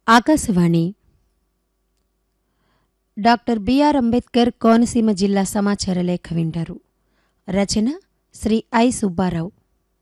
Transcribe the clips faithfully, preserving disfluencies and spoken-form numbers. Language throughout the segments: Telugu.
ఆకాశవాణి డాక్టర్ బిఆర్ అంబేద్కర్ కోనసీమ జిల్లా సమాచార లేఖ వింటారు. రచన శ్రీ ఐ సుబ్బారావు.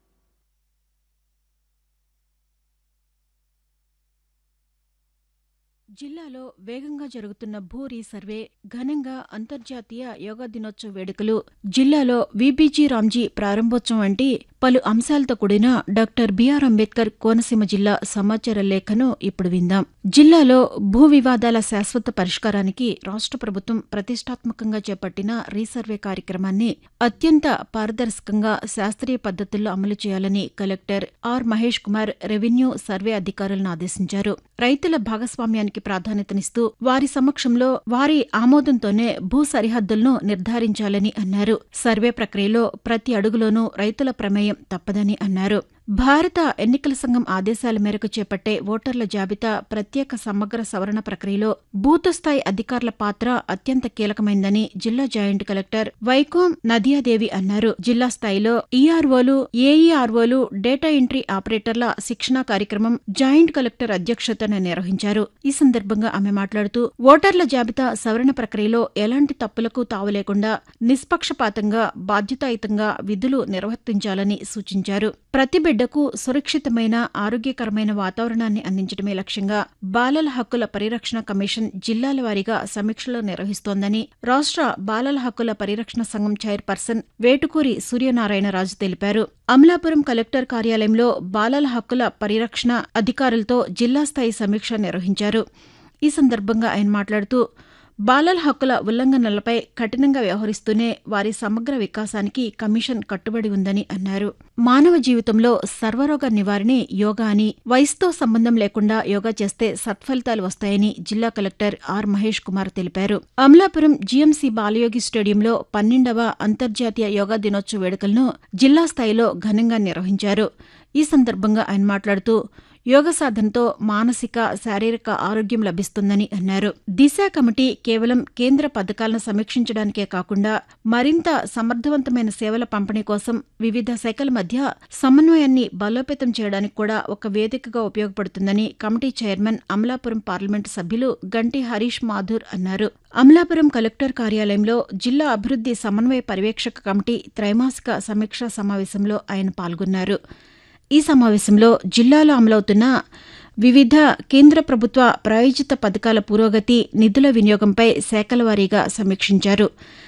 జిల్లాలో వేగంగా జరుగుతున్న భూ రీసర్వే, ఘనంగా అంతర్జాతీయ యోగా దినోత్సవ వేడుకలు, జిల్లాలో వీబీజీ రామ్జీ ప్రారంభోత్సవం వంటి పలు అంశాలతో కూడిన డాక్టర్ బిఆర్ అంబేద్కర్ కోనసీమ జిల్లా సమాచార లేఖను ఇప్పుడు విందాం. జిల్లాలో భూ వివాదాల శాశ్వత పరిష్కారానికి రాష్ట్ర ప్రభుత్వం ప్రతిష్టాత్మకంగా చేపట్టిన రీసర్వే కార్యక్రమాన్ని అత్యంత పారదర్శకంగా శాస్త్రీయ పద్ధతుల్లో అమలు చేయాలని collector R Mahesh Kumar revenue survey అధికారులను ఆదేశించారు. రైతుల భాగస్వామ్యానికి ప్రాధాన్యతనిస్తూ వారి సమక్షంలో వారి ఆమోదంతోనే భూ సరిహద్దులను నిర్ధారించాలని అన్నారు. సర్వే ప్రక్రియలో ప్రతి అడుగులోనూ రైతుల ప్రమేయం తప్పదని అన్నారు. భారత ఎన్నికల సంఘం ఆదేశాల మేరకు చేపట్టే ఓటర్ల జాబితా ప్రత్యేక సమగ్ర సవరణ ప్రక్రియలో బూత్ స్థాయి అధికారుల పాత్ర అత్యంత కీలకమైందని జిల్లా జాయింట్ కలెక్టర్ వైకోం నదియాదేవి అన్నారు. జిల్లా స్థాయిలో ఈఆర్ఓలు, ఏఈఆర్ఓలు, డేటా ఎంట్రీ ఆపరేటర్ల శిక్షణా కార్యక్రమం జాయింట్ కలెక్టర్ అధ్యక్షతన నిర్వహించారు. ఈ సందర్భంగా ఆమె మాట్లాడుతూ ఓటర్ల జాబితా సవరణ ప్రక్రియలో ఎలాంటి తప్పులకు తావు లేకుండా నిష్పక్షపాతంగా, బాధ్యతాయుతంగా విధులు నిర్వర్తించాలని సూచించారు. ప్రతి బిడ్డకు సురక్షితమైన, ఆరోగ్యకరమైన వాతావరణాన్ని అందించడమే లక్ష్యంగా బాలల హక్కుల పరిరక్షణ కమిషన్ జిల్లాల వారీగా సమీక్షలు నిర్వహిస్తోందని రాష్ట్ర బాలల హక్కుల పరిరక్షణ సంఘం చైర్పర్సన్ వేటుకూరి సూర్యనారాయణరాజు తెలిపారు. అమలాపురం కలెక్టర్ కార్యాలయంలో బాలల హక్కుల పరిరక్షణ అధికారులతో జిల్లా స్థాయి సమీక్ష నిర్వహించారు. ఈ సందర్భంగా ఆయన మాట్లాడుతూ బాలల హక్కుల ఉల్లంఘనలపై కఠినంగా వ్యవహరిస్తూనే వారి సమగ్ర వికాసానికి కమిషన్ కట్టుబడి ఉందని అన్నారు. మానవ జీవితంలో సర్వరోగ నివారణే యోగా అని, వయసుతో సంబంధం లేకుండా యోగా చేస్తే సత్ఫలితాలు వస్తాయని జిల్లా కలెక్టర్ ఆర్ మహేష్ కుమార్ తెలిపారు. అమలాపురం జీఎంసీ బాలయోగి స్టేడియంలో పన్నెండవ అంతర్జాతీయ యోగా దినోత్సవ వేడుకలను జిల్లా స్థాయిలో ఘనంగా నిర్వహించారు. ఈ సందర్భంగా ఆయన మాట్లాడుతూ యోగ సాధనతో మానసిక, శారీరక ఆరోగ్యం లభిస్తుందని అన్నారు. దిశ కమిటీ కేవలం కేంద్ర పథకాలను సమీక్షించడానికే కాకుండా మరింత సమర్థవంతమైన సేవల పంపిణీ కోసం వివిధ శాఖల మధ్య సమన్వయాన్ని బలోపేతం చేయడానికి కూడా ఒక వేదికగా ఉపయోగపడుతుందని కమిటీ చైర్మన్, అమలాపురం పార్లమెంటు సభ్యులు గంటి హరీష్ మాథూర్ అన్నారు. అమలాపురం కలెక్టర్ కార్యాలయంలో జిల్లా అభివృద్ధి సమన్వయ పర్యవేక్షక కమిటీ త్రైమాసిక సమీక్షా సమావేశంలో ఆయన పాల్గొన్నారు. ఈ సమావేశంలో జిల్లాలో అమలవుతున్న వివిధ కేంద్ర ప్రభుత్వ ప్రాయోజిత పథకాల పురోగతి, నిధుల వినియోగంపై శాఖల వారీగా సమీక్షించారు.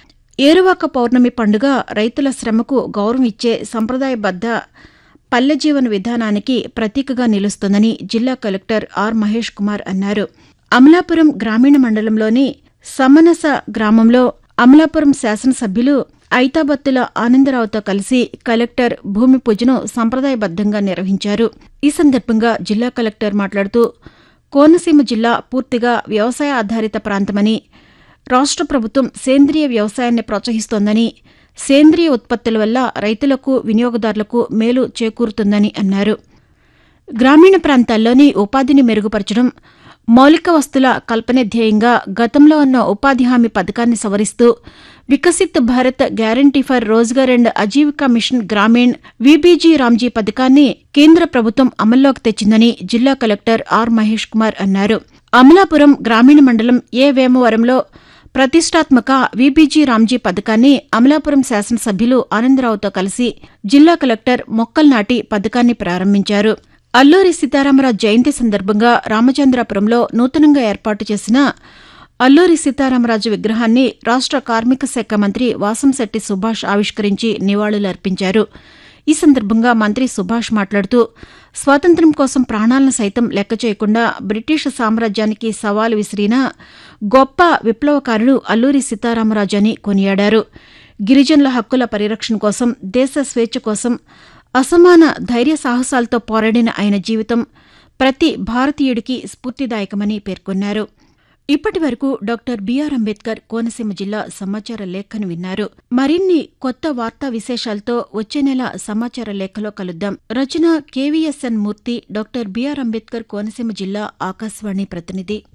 ఏరువాక పౌర్ణమి పండుగ రైతుల శ్రమకు గౌరవం ఇచ్చే సంప్రదాయబద్ద పల్లె జీవన విధానానికి ప్రతీకగా నిలుస్తోందని జిల్లా కలెక్టర్ ఆర్ మహేష్ కుమార్ అన్నారు. అమలాపురం గ్రామీణ మండలంలోని సమనస గ్రామంలో అమలాపురం శాసనసభ్యులు ఐతాబత్తుల ఆనందరావుతో కలిసి కలెక్టర్ భూమి పూజను సంప్రదాయబద్దంగా నిర్వహించారు. ఈ సందర్భంగా జిల్లా కలెక్టర్ మాట్లాడుతూ కోనసీమ జిల్లా పూర్తిగా వ్యవసాయ ఆధారిత ప్రాంతమని, రాష్ట్ర ప్రభుత్వం సేంద్రియ వ్యవసాయాన్ని ప్రోత్సహిస్తోందని, సేంద్రియ ఉత్పత్తుల వల్ల రైతులకు, వినియోగదారులకు మేలు చేకూరుతుందని అన్నారు. గ్రామీణ ప్రాంతాల్లోని ఉపాధిని మెరుగుపరచడం, మౌలిక వస్తుల కల్పనే ధ్యేయంగా గతంలో ఉన్న ఉపాధి హామీ పథకాన్ని సవరిస్తూ Viksit Bharat guarantee for Rozgar and Aajeevika machine Grameen VBG Ramji పథకాన్ని కేంద్ర ప్రభుత్వం అమల్లోకి తెచ్చిందని జిల్లా కలెక్టర్ ఆర్ మహేష్ కుమార్ అన్నారు. అమలాపురం గ్రామీణ మండలం ఏ వేమవరంలో ప్రతిష్టాత్మక వీబీజీ రామ్జీ పథకాన్ని అమలాపురం శాసనసభ్యులు ఆనందరావుతో కలిసి జిల్లా కలెక్టర్ మొక్కలు నాటి పథకాన్ని ప్రారంభించారు. అల్లూరి సీతారామరాజు జయంతి సందర్భంగా రామచంద్రాపురంలో నూతనంగా ఏర్పాటు చేసిన అల్లూరి సీతారామరాజు విగ్రహాన్ని రాష్ట్ర కార్మిక శాఖ మంత్రి వాసంశెట్టి సుభాష్ ఆవిష్కరించి నివాళులర్పించారు. ఈ సందర్భంగా మంత్రి సుభాష్ మాట్లాడుతూ స్వాతంత్ర్యం కోసం ప్రాణాలను సైతం లెక్క చేయకుండా బ్రిటిష్ సామ్రాజ్యానికి సవాలు విసిరిన గొప్ప విప్లవకారుడు అల్లూరి సీతారామరాజు అని కొనియాడారు. గిరిజనుల హక్కుల పరిరక్షణ కోసం, దేశ స్వేచ్ఛ కోసం అసమాన ధైర్య సాహసాలతో పోరాడిన ఆయన జీవితం ప్రతి భారతీయుడికి స్ఫూర్తిదాయకమని పేర్కొన్నారు. ఇప్పటి వరకు డాక్టర్ బిఆర్ అంబేద్కర్ కోనసీమ జిల్లా సమాచార లేఖను విన్నారు. మరిన్ని కొత్త వార్తా విశేషాలతో వచ్చే నెల సమాచార లేఖలో కలుద్దాం. రచన కేవీఎస్ఎన్ మూర్తి, డాక్టర్ బిఆర్ అంబేద్కర్ కోనసీమ జిల్లా ఆకాశవాణి ప్రతినిధి.